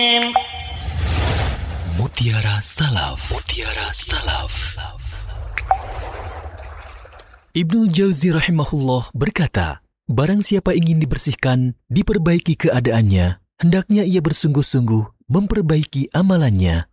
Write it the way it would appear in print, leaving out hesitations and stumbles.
Mutiara Salaf. Mutiara Salaf. Ibnul Jauzi rahimahullah berkata, barang siapa ingin dibersihkan, diperbaiki keadaannya, hendaknya ia bersungguh-sungguh memperbaiki amalannya.